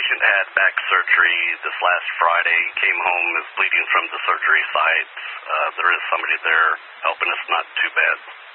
patient had back surgery this last Friday, came home, is bleeding from the surgery site. There is somebody there helping us, not too bad.